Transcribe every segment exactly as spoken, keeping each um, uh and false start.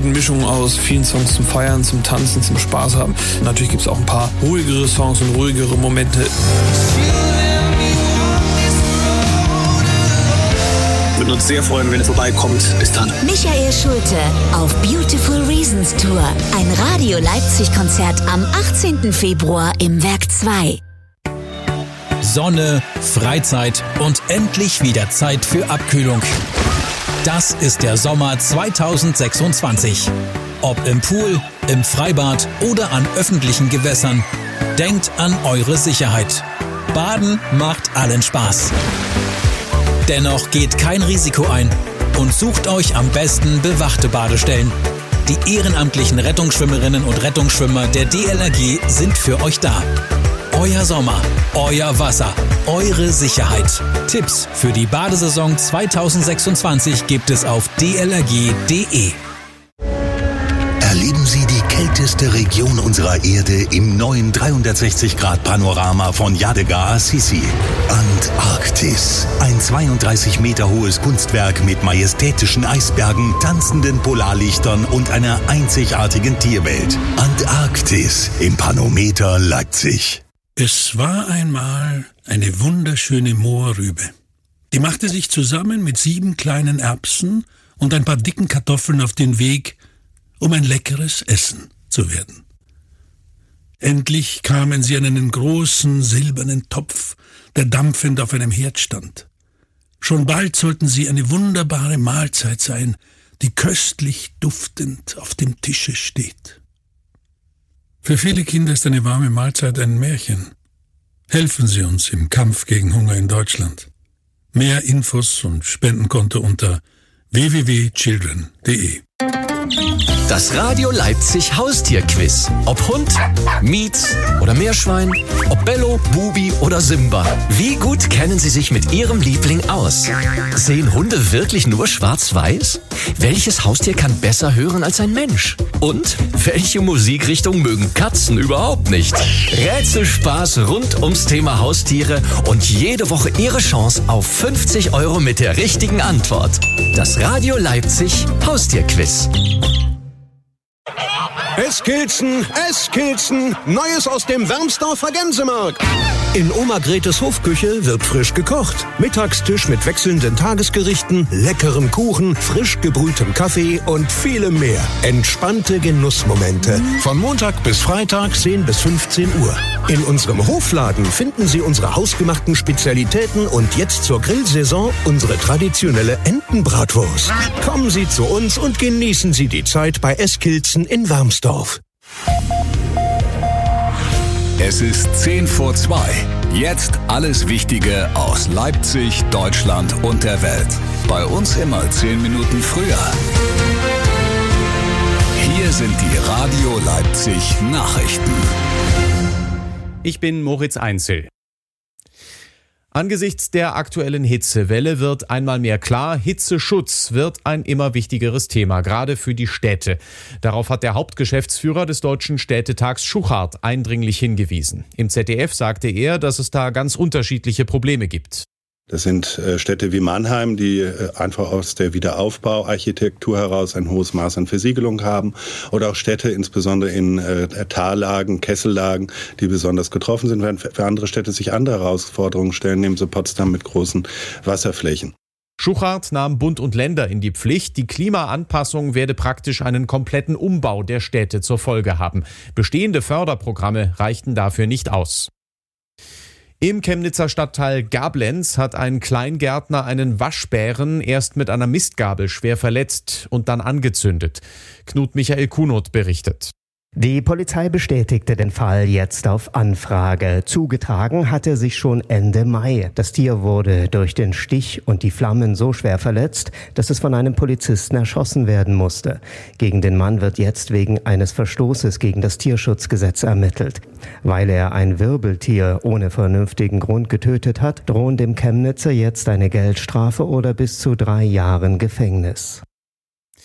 guten Mischung aus vielen Songs zum Feiern, zum Tanzen, zum Spaß haben. Natürlich gibt es auch ein paar ruhigere Songs und ruhigere Momente. Wir würden uns sehr freuen, wenn ihr vorbeikommt. Bis dann. Michael Schulte auf Beautiful Reasons Tour. Ein Radio Leipzig-Konzert am achtzehnten Februar im Werk zwei. Sonne, Freizeit und endlich wieder Zeit für Abkühlung. Das ist der Sommer zweitausendsechsundzwanzig. Ob im Pool, im Freibad oder an öffentlichen Gewässern. Denkt an eure Sicherheit. Baden macht allen Spaß. Dennoch geht kein Risiko ein und sucht euch am besten bewachte Badestellen. Die ehrenamtlichen Rettungsschwimmerinnen und Rettungsschwimmer der D L R G sind für euch da. Euer Sommer, euer Wasser, eure Sicherheit. Tipps für die Badesaison zweitausendsechsundzwanzig gibt es auf d l r g punkt d e. Erleben Sie die kälteste Region unserer Erde im neuen dreihundertsechzig Grad Panorama von Yadega Assisi. Antarktis. Ein zweiunddreißig Meter hohes Kunstwerk mit majestätischen Eisbergen, tanzenden Polarlichtern und einer einzigartigen Tierwelt. Antarktis im Panometer Leipzig. Es war einmal eine wunderschöne Moorrübe. Die machte sich zusammen mit sieben kleinen Erbsen und ein paar dicken Kartoffeln auf den Weg, um ein leckeres Essen zu werden. Endlich kamen sie an einen großen silbernen Topf, der dampfend auf einem Herd stand. Schon bald sollten sie eine wunderbare Mahlzeit sein, die köstlich duftend auf dem Tische steht. Für viele Kinder ist eine warme Mahlzeit ein Märchen. Helfen Sie uns im Kampf gegen Hunger in Deutschland. Mehr Infos und Spendenkonto unter w w w punkt children punkt d e. Das Radio Leipzig Haustierquiz. Ob Hund, Mietz oder Meerschwein, ob Bello, Bubi oder Simba. Wie gut kennen Sie sich mit Ihrem Liebling aus? Sehen Hunde wirklich nur schwarz-weiß? Welches Haustier kann besser hören als ein Mensch? Und welche Musikrichtung mögen Katzen überhaupt nicht? Rätselspaß rund ums Thema Haustiere und jede Woche Ihre Chance auf fünfzig Euro mit der richtigen Antwort. Das Radio Leipzig Haustierquiz. Eskilzen, Eskilzen, Neues aus dem Wermsdorfer Gänsemarkt. In Oma Gretes Hofküche wird frisch gekocht. Mittagstisch mit wechselnden Tagesgerichten, leckerem Kuchen, frisch gebrühtem Kaffee und vielem mehr. Entspannte Genussmomente. Von Montag bis Freitag zehn bis fünfzehn Uhr. In unserem Hofladen finden Sie unsere hausgemachten Spezialitäten und jetzt zur Grillsaison unsere traditionelle Entenbratwurst. Kommen Sie zu uns und genießen Sie die Zeit bei Eskilzen in Wermsdorf. Es ist zehn vor zwei. Jetzt alles Wichtige aus Leipzig, Deutschland und der Welt. Bei uns immer zehn Minuten früher. Hier sind die Radio Leipzig Nachrichten. Ich bin Moritz Einzel. Angesichts der aktuellen Hitzewelle wird einmal mehr klar, Hitzeschutz wird ein immer wichtigeres Thema, gerade für die Städte. Darauf hat der Hauptgeschäftsführer des Deutschen Städtetags Schuchart eindringlich hingewiesen. Im Z D F sagte er, dass es da ganz unterschiedliche Probleme gibt. Das sind äh, Städte wie Mannheim, die äh, einfach aus der Wiederaufbauarchitektur heraus ein hohes Maß an Versiegelung haben. Oder auch Städte, insbesondere in äh, Tallagen, Kessellagen, die besonders getroffen sind, während für andere Städte sich andere Herausforderungen stellen, nehmen so Potsdam mit großen Wasserflächen. Schuchart nahm Bund und Länder in die Pflicht. Die Klimaanpassung werde praktisch einen kompletten Umbau der Städte zur Folge haben. Bestehende Förderprogramme reichten dafür nicht aus. Im Chemnitzer Stadtteil Gablenz hat ein Kleingärtner einen Waschbären erst mit einer Mistgabel schwer verletzt und dann angezündet. Knut Michael Kunot berichtet. Die Polizei bestätigte den Fall jetzt auf Anfrage. Zugetragen hatte sich schon Ende Mai. Das Tier wurde durch den Stich und die Flammen so schwer verletzt, dass es von einem Polizisten erschossen werden musste. Gegen den Mann wird jetzt wegen eines Verstoßes gegen das Tierschutzgesetz ermittelt. Weil er ein Wirbeltier ohne vernünftigen Grund getötet hat, drohen dem Chemnitzer jetzt eine Geldstrafe oder bis zu drei Jahren Gefängnis.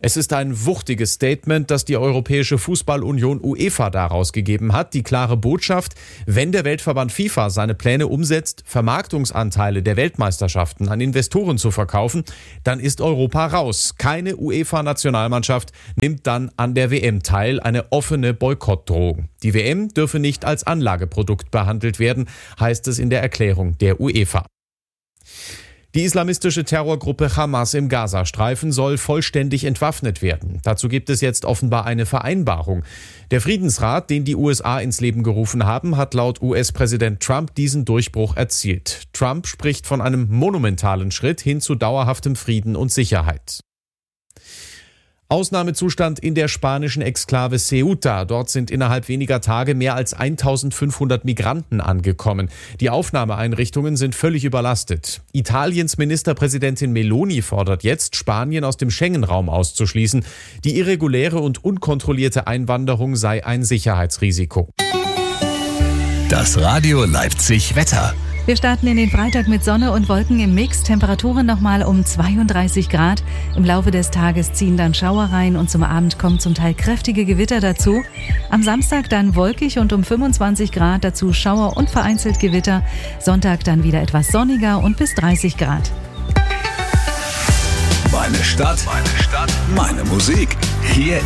Es ist ein wuchtiges Statement, das die Europäische Fußballunion UEFA daraus gegeben hat. Die klare Botschaft: Wenn der Weltverband FIFA seine Pläne umsetzt, Vermarktungsanteile der Weltmeisterschaften an Investoren zu verkaufen, dann ist Europa raus. Keine UEFA-Nationalmannschaft nimmt dann an der W M teil, eine offene Boykottdrohung. Die W M dürfe nicht als Anlageprodukt behandelt werden, heißt es in der Erklärung der UEFA. Die islamistische Terrorgruppe Hamas im Gazastreifen soll vollständig entwaffnet werden. Dazu gibt es jetzt offenbar eine Vereinbarung. Der Friedensrat, den die U S A ins Leben gerufen haben, hat laut U S-Präsident Trump diesen Durchbruch erzielt. Trump spricht von einem monumentalen Schritt hin zu dauerhaftem Frieden und Sicherheit. Ausnahmezustand in der spanischen Exklave Ceuta. Dort sind innerhalb weniger Tage mehr als eintausendfünfhundert Migranten angekommen. Die Aufnahmeeinrichtungen sind völlig überlastet. Italiens Ministerpräsidentin Meloni fordert jetzt, Spanien aus dem Schengen-Raum auszuschließen. Die irreguläre und unkontrollierte Einwanderung sei ein Sicherheitsrisiko. Das Radio Leipzig Wetter. Wir starten in den Freitag mit Sonne und Wolken im Mix. Temperaturen nochmal um zweiunddreißig Grad. Im Laufe des Tages ziehen dann Schauer rein und zum Abend kommen zum Teil kräftige Gewitter dazu. Am Samstag dann wolkig und um fünfundzwanzig Grad, dazu Schauer und vereinzelt Gewitter. Sonntag dann wieder etwas sonniger und bis dreißig Grad. Meine Stadt, meine Stadt, meine Musik. Hier